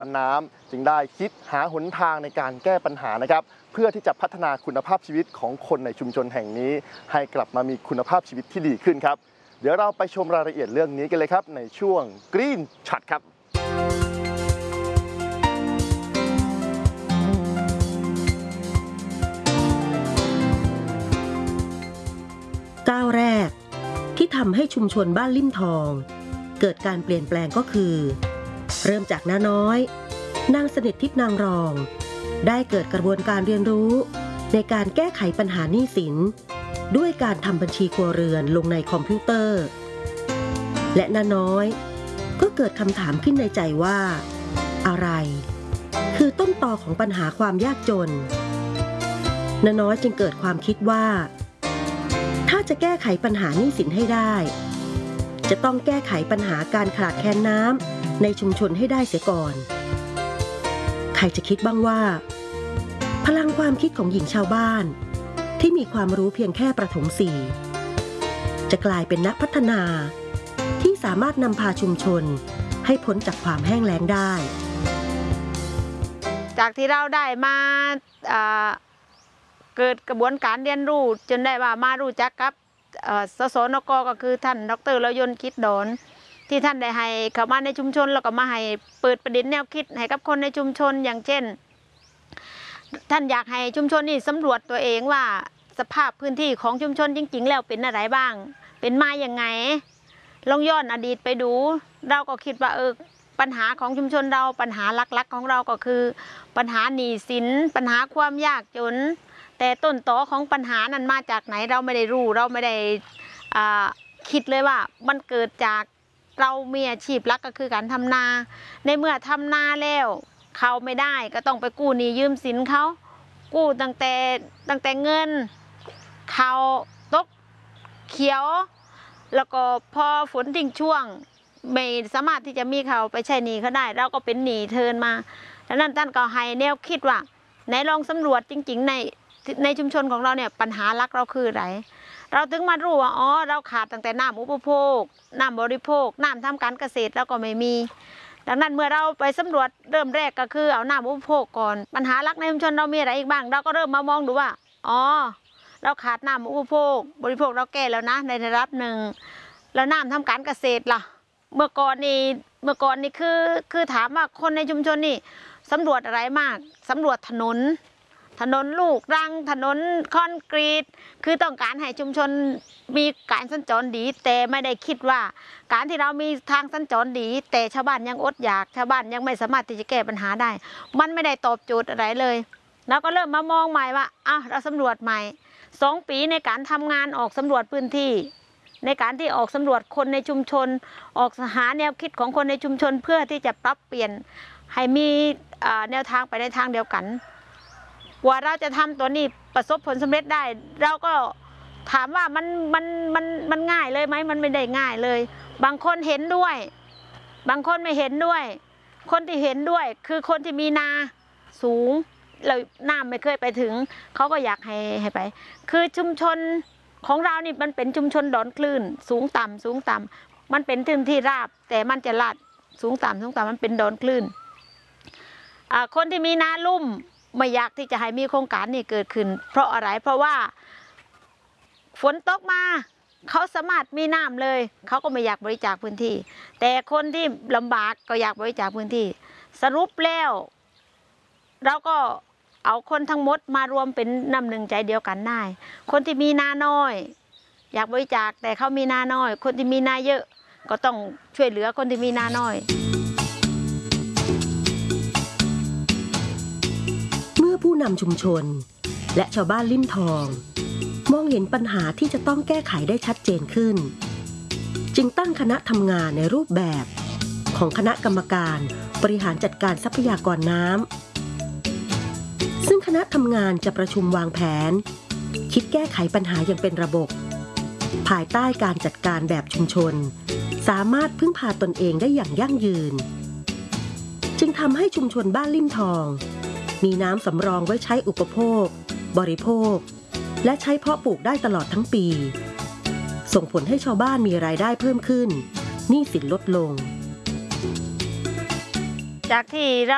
น้ำจึงได้คิดหาหนทางในการแก้ปัญหานะครับเพื่อที่จะพัฒนาคุณภาพชีวิตของคนในชุมชนแห่งนี้ให้กลับมามีคุณภาพชีวิตที่ดีขึ้นครับเดี๋ยวเราไปชมรายละเอียดเรื่องนี้กันเลยครับในช่วง Green Shot ครับก้าวแรกที่ทำให้ชุมชนบ้านลิ่มทองเกิดการเปลี่ยนแปลงก็คือเริ่มจากน้าน้อยนางสนิททิพย์นางรองได้เกิดกระบวนการเรียนรู้ในการแก้ไขปัญหาหนี้สินด้วยการทำบัญชีครัวเรือนลงในคอมพิวเตอร์และน้าน้อยก็เกิดคำถามขึ้นในใจว่าอะไรคือต้นตอของปัญหาความยากจนน้าน้อยจึงเกิดความคิดว่าถ้าจะแก้ไขปัญหาหนี้สินให้ได้จะต้องแก้ไขปัญหาการขาดแคลนน้ำในชุมชนให้ได้เสียก่อนใครจะคิดบ้างว่าพลังความคิดของหญิงชาวบ้านที่มีความรู้เพียงแค่ประถม4จะกลายเป็นนักพัฒนาที่สามารถนำพาชุมชนให้พ้นจากความแห้งแล้งได้จากที่เราได้มาเกิดกระบวนการเรียนรู้จนได้ว่ามารู้จักกับสสนก.ก็คือท่านดร.ละยนต์คิดดอนที่ท่านได้ให้เข้ามาในชุมชนแล้วก็มาให้เปิดประเด็นแนวคิดให้กับคนในชุมชนอย่างเช่นท่านอยากให้ชุมชนนี่สำรวจตัวเองว่าสภาพพื้นที่ของชุมชนจริงๆแล้วเป็นอะไรบ้างเป็นมาอย่างไงลองย้อนอดีตไปดูเราก็คิดว่าปัญหาของชุมชนเราปัญหาหลักๆของเราก็คือปัญหาหนี้สินปัญหาความยากจนแต่ต้นตอของปัญหานั้นมาจากไหนเราไม่ได้รู้เราไม่ได้คิดเลยว่ามันเกิดจากเรามีอาชีพหลักก็คือการทำนาในเมื่อทำนาแล้วเขาไม่ได้ก็ต้องไปกู้หนี้ยืมสินเขากู้ตั้งแต่เงินเขาตกเขียวแล้วก็พอฝนทิ้งช่วงไม่สามารถที่จะมีเขาไปใช้หนี้เขาได้เราก็เป็นหนี้เทินมาดังนั้นท่านก็ให้แนวคิดว่าไหนลองสำรวจจริงๆในชุมชนของเราเนี่ยปัญหาหลักเราคืออะไรเราถึงมารู้ว่าเราขาดตั้งแต่น้ำอุปโภคน้ำบริโภคน้ำทำการเกษตรแล้วก็ไม่มีดังนั้นเมื่อเราไปสำรวจเริ่มแรกก็คือเอาน้ำอุปโภคก่อนปัญหาหลักในชุมชนเรามีอะไรอีกบ้างเราก็เริ่มมามองดูว่าเราขาดน้ำอุปโภคบริโภคเราแก้แล้วนะในระดับหนึ่งแล้วน้ำทำการเกษตรล่ะเมื่อก่อนนี่คือถามว่าคนในชุมชนนี่สำรวจอะไรมากสำรวจถนนลูกรังถนนคอนกรีตคือต้องการให้ชุมชนมีการสัญจรดีแต่ไม่ได้คิดว่าการที่เรามีทางสัญจรดีแต่ชาวบ้านยังอดอยากชาวบ้านยังไม่สามารถที่จะแก้ปัญหาได้มันไม่ได้ตอบโจทย์อะไรเลยแล้วก็เริ่มมามองใหม่ว่าเราสำรวจใหม่2 ปีในการทำงานออกสำรวจพื้นที่ในการที่ออกสำรวจคนในชุมชนออกหาแนวคิดของคนในชุมชนเพื่อที่จะปรับเปลี่ยนให้มีแนวทางไปในทางเดียวกันว่าเราจะทำตัวนี้ประสบผลสำเร็จได้เราก็ถามว่ามันง่ายเลยไหมมันไม่ได้ง่ายเลยบางคนเห็นด้วยบางคนไม่เห็นด้วยคนที่เห็นด้วยคือคนที่มีนาสูงแล้วน้ำไม่เคยไปถึงเขาก็อยากให้ไปคือชุมชนของเรานี่มันเป็นชุมชนดอนคลื่นสูงต่ำมันเป็นพื้นที่ราบแต่มันจะลาดสูงต่ำมันเป็นดอนคลื่นคนที่มีนาลุ่มไม่อยากที่จะให้มีโครงการนี้เกิดขึ้นเพราะอะไรเพราะว่าฝนตกมาเขาสามารถมีน้ำเลยเขาก็ไม่อยากบริจาคพื้นที่แต่คนที่ลำบากก็อยากบริจาคพื้นที่สรุปแล้วเราก็เอาคนทั้งหมดมารวมเป็นน้ำหนึ่งใจเดียวกันได้คนที่มีนาน้อยอยากบริจาคแต่เขามีนาน้อยคนที่มีนาเยอะก็ต้องช่วยเหลือคนที่มีนาน้อยผู้นำชุมชนและชาวบ้านลิ่มทองมองเห็นปัญหาที่จะต้องแก้ไขได้ชัดเจนขึ้นจึงตั้งคณะทำงานในรูปแบบของคณะกรรมการบริหารจัดการทรัพยากรน้ำซึ่งคณะทำงานจะประชุมวางแผนคิดแก้ไขปัญหาอย่างเป็นระบบภายใต้การจัดการแบบชุมชนสามารถพึ่งพาตนเองได้อย่างยั่งยืนจึงทำให้ชุมชนบ้านลิ่มทองมีน้ำสำรองไว้ใช้อุปโภคบริโภคและใช้เพาะปลูกได้ตลอดทั้งปีส่งผลให้ชาวบ้านมีรายได้เพิ่มขึ้นหนี้สินลดลงจากที่เรา